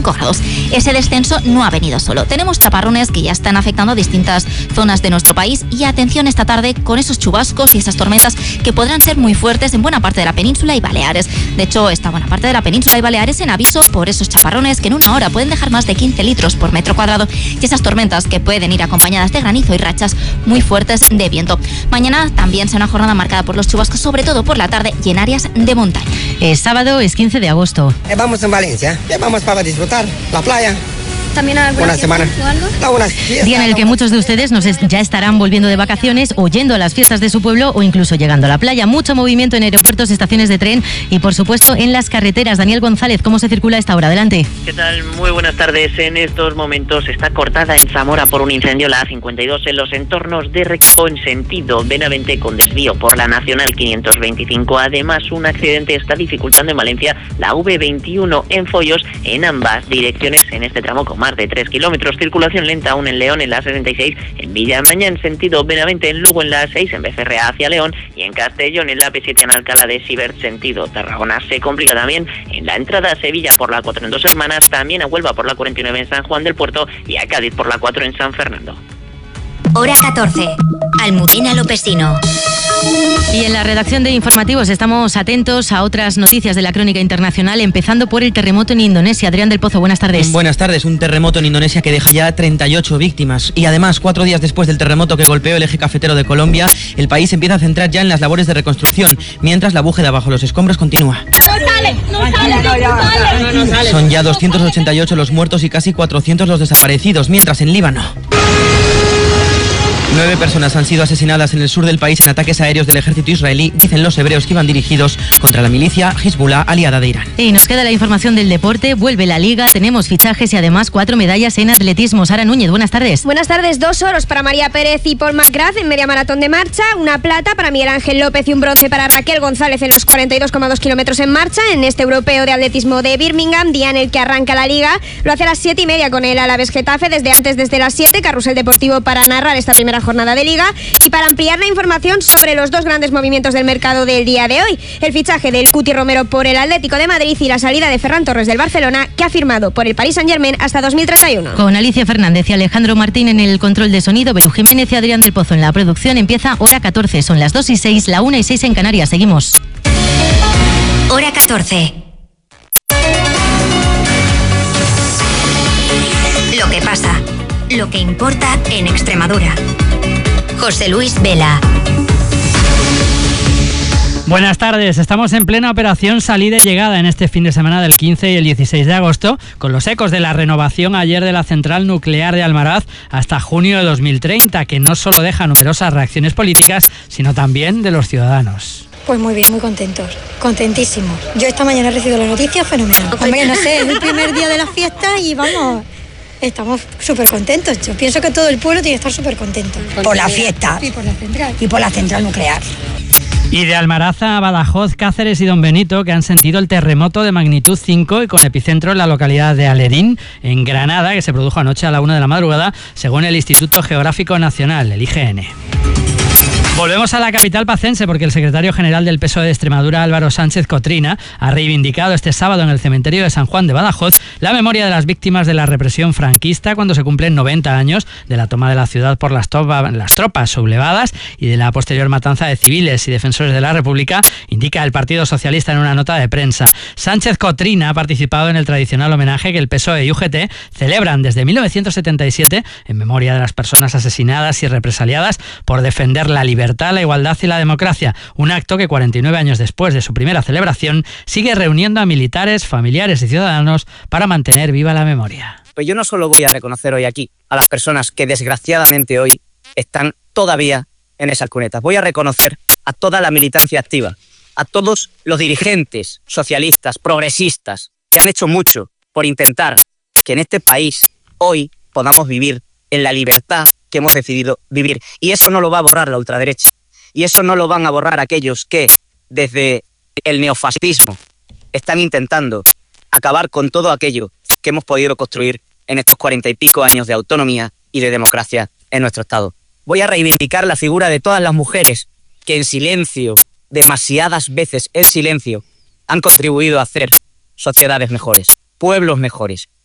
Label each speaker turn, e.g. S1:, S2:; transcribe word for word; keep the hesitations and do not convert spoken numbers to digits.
S1: cinco grados. Ese descenso no ha venido solo. Tenemos chaparrones que ya están afectando a distintas zonas de nuestro país y atención esta tarde con esos chubascos y esas tormentas que podrán ser muy fuertes en buena parte de la península y Baleares. De hecho, esta buena parte de la península y Baleares en aviso por esos chaparrones que en una hora pueden dejar más de quince litros por metro cuadrado y esas tormentas que pueden ir acompañadas de granizo y rachas muy fuertes de viento. Mañana también será una jornada marcada por los chubascos, sobre todo por la tarde y en áreas de montaña.
S2: El sábado es quince de agosto.
S3: Eh, vamos en Valencia, eh, vamos para disfrutar la playa.
S4: ¿También hay alguna
S3: Una semana.
S4: o algo?
S3: Algunas fiestas,
S2: Día en el que muchos de ustedes nos es- ya estarán volviendo de vacaciones o yendo a las fiestas de su pueblo o incluso llegando a la playa. Mucho movimiento en aeropuertos, estaciones de tren y, por supuesto, en las carreteras. Daniel González, ¿cómo se circula a esta hora? Adelante.
S5: ¿Qué tal? Muy buenas tardes. En estos momentos está cortada en Zamora por un incendio la A cincuenta y dos en los entornos de Recto en sentido Benavente con desvío por la Nacional quinientos veinticinco. Además, un accidente está dificultando en Valencia la V veintiuno en Follos en ambas direcciones en este tramo con más de tres kilómetros. Circulación lenta aún en León en la A sesenta y seis, en Villamaña en sentido Benavente, en Lugo en la A seis, en Becerrea hacia León y en Castellón en la A P siete en Alcalá de Sibert sentido Tarragona. Se complica también en la entrada a Sevilla por la cuatro en Dos Hermanas, también a Huelva por la cuarenta y nueve en San Juan del Puerto y a Cádiz por la cuatro en San Fernando.
S6: Hora catorce. Almudena Lopesino.
S2: Y en la redacción de informativos estamos atentos a otras noticias de la crónica internacional, empezando por el terremoto en Indonesia. Adrián del Pozo, buenas tardes.
S7: Buenas tardes. Un terremoto en Indonesia que deja ya treinta y ocho víctimas. Y además, cuatro días después del terremoto que golpeó el eje cafetero de Colombia, el país empieza a centrar ya en las labores de reconstrucción, mientras la búsqueda bajo los escombros continúa.
S4: No sale, no sale, no sale.
S7: Son ya doscientos ochenta y ocho los muertos y casi cuatrocientos los desaparecidos, mientras en Líbano nueve personas han sido asesinadas en el sur del país en ataques aéreos del ejército israelí, dicen los hebreos que iban dirigidos contra la milicia Hezbollah aliada de Irán.
S2: Y nos queda la información del deporte, vuelve la Liga, tenemos fichajes y además cuatro medallas en atletismo. Sara Núñez, buenas tardes.
S8: Buenas tardes, dos oros para María Pérez y Paul McGrath en media maratón de marcha, una plata para Miguel Ángel López y un bronce para Raquel González en los cuarenta y dos coma dos kilómetros en marcha en este europeo de atletismo de Birmingham, día en el que arranca la Liga. Lo hace a las siete y media con el Alavés Getafe, desde antes, desde las siete, carrusel deportivo para narrar esta primera jornada de Liga. Y para ampliar la información sobre los dos grandes movimientos del mercado del día de hoy, el fichaje del Cuti Romero por el Atlético de Madrid y la salida de Ferran Torres del Barcelona, que ha firmado por el Paris Saint-Germain hasta dos mil treinta y uno.
S2: Con Alicia Fernández y Alejandro Martín en el control de sonido, Belu Jiménez y Adrián del Pozo en la producción, empieza Hora catorce. Son las dos y seis, la una y seis en Canarias. Seguimos.
S6: Hora catorce. Lo que pasa, lo que importa en Extremadura. José Luis Vela.
S9: Buenas tardes, estamos en plena operación salida y llegada en este fin de semana del quince y el dieciséis de agosto, con los ecos de la renovación ayer de la central nuclear de Almaraz hasta junio de dos mil treinta, que no solo deja numerosas reacciones políticas, sino también de los ciudadanos.
S4: Pues muy bien, muy contentos, contentísimos. Yo esta mañana he recibido la noticia fenomenal. Hombre, no sé, es el primer día de la fiesta y vamos, estamos súper contentos. Yo pienso que todo el pueblo tiene que estar súper contento.
S10: Por la fiesta.
S4: Y por la central.
S10: Y por la central nuclear.
S9: Y de Almaraz a Badajoz, Cáceres y Don Benito, que han sentido el terremoto de magnitud cinco y con epicentro en la localidad de Alerín, en Granada, que se produjo anoche a la una de la madrugada, según el Instituto Geográfico Nacional, el I G N. Volvemos a la capital pacense porque el secretario general del P S O E de Extremadura, Álvaro Sánchez Cotrina, ha reivindicado este sábado en el cementerio de San Juan de Badajoz la memoria de las víctimas de la represión franquista cuando se cumplen noventa años de la toma de la ciudad por las, topa, las tropas sublevadas y de la posterior matanza de civiles y defensores de la República, indica el Partido Socialista en una nota de prensa. Sánchez Cotrina ha participado en el tradicional homenaje que el P S O E y U G T celebran desde mil novecientos setenta y siete en memoria de las personas asesinadas y represaliadas por defender la libertad, la igualdad y la democracia, un acto que cuarenta y nueve años después de su primera celebración sigue reuniendo a militares, familiares y ciudadanos para mantener viva la memoria.
S11: Pues yo no solo voy a reconocer hoy aquí a las personas que desgraciadamente hoy están todavía en esas cunetas, voy a reconocer a toda la militancia activa, a todos los dirigentes socialistas, progresistas, que han hecho mucho por intentar que en este país hoy podamos vivir en la libertad que hemos decidido vivir. Y eso no lo va a borrar la ultraderecha. Y eso no lo van a borrar aquellos que, desde el neofascismo, están intentando acabar con todo aquello que hemos podido construir en estos cuarenta y pico años de autonomía y de democracia en nuestro Estado. Voy a reivindicar la figura de todas las mujeres que en silencio, demasiadas veces en silencio, han contribuido a hacer sociedades mejores, pueblos mejores,